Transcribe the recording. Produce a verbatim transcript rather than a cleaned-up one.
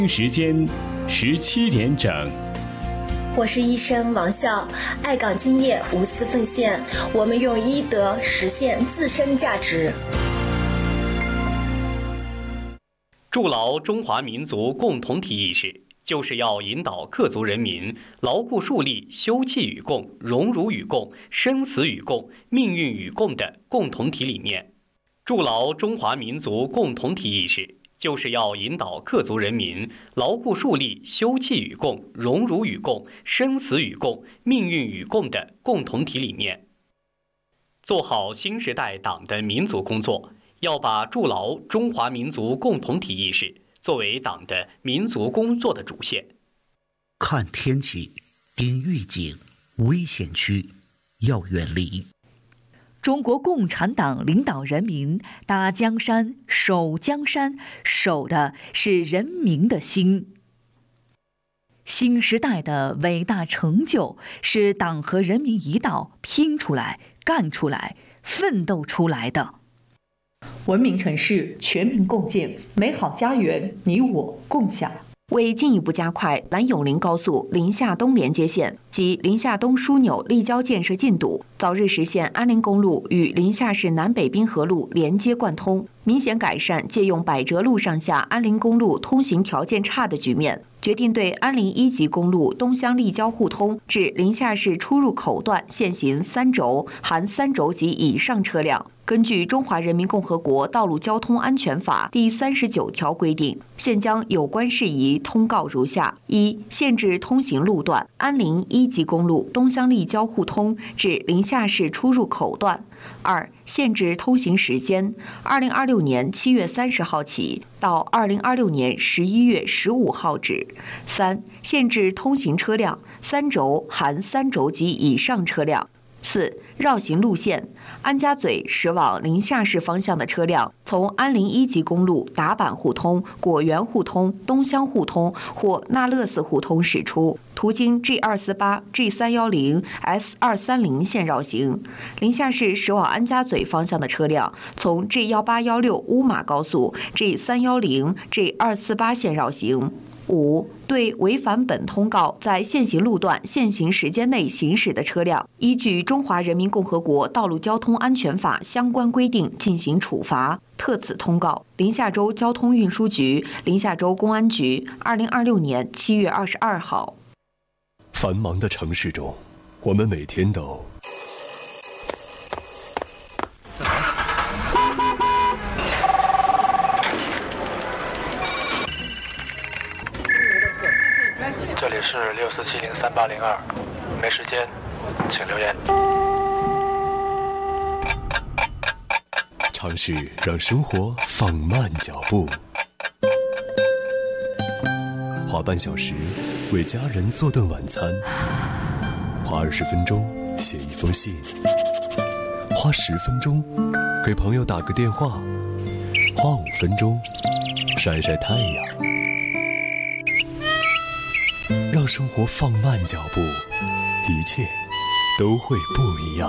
时间十七点整。 我是医生王笑，爱岗敬业，无私奉献，我们用医德实现自身价值。 筑牢中华民族共同体意识，就是要引导各族人民牢固树立休戚与共、荣辱与共、生死与共、命运与共的共同体理念。筑牢中华民族共同体意识，就是要引导各族人民牢固树立休戚与共、荣辱与共、生死与共、命运与共的共同体理念。做好新时代党的民族工作，要把筑牢中华民族共同体意识作为党的民族工作的主线。 看天气，盯预警，危险区要远离。 中国共产党领导人民打江山、守江山，守的是人民的心。新时代的伟大成就，是党和人民一道拼出来、干出来、奋斗出来的。 文明城市全民共建，美好家园你我共享。 为进一步加快兰永林高速临夏东连接线及临夏东枢纽立交建设进度，早日实现安林公路与临夏市南北滨河路连接贯通，明显改善借用百折路上下安林公路通行条件差的局面，决定对安林一级公路东乡立交互通至临夏市出入口段限行三轴（含三轴及以上车辆）。根据《中华人民共和国道路交通安全法》第三十九条规定，现将有关事宜通告如下：一、限制通行路段：安林一级公路东乡立交互通至临夏市出入口段；二、限制通行时间：二零二六年七月三十号起到二零二六年十一月十五号止；三、限制通行车辆：三轴（含三轴及以上车辆）。四、绕行路线：安家嘴驶往临夏市方向的车辆，从安林一级公路打板互通、果园互通、东乡互通或那勒斯互通驶出，途经 G 二四八、G 三一零、S 二三零线绕行。临夏市驶往安家嘴方向的车辆，从 G 一八一六乌马高速、G 三一零、G 二四八线绕行。五、对违反本通告在限行路段限行时间内行驶的车辆，依据《中华人民共和国道路交通安全法》相关规定进行处罚。特此通告：临夏州交通运输局、临夏州公安局，二零二六年七月二十二号。 繁忙的城市中，我们每天都这里是六四七零三八零二，没时间，请留言。 尝试让生活放慢脚步，花半小时为家人做顿晚餐，花二十分钟写一封信，花十分钟给朋友打个电话，花五分钟晒晒太阳。让生活放慢脚步，一切都会不一样。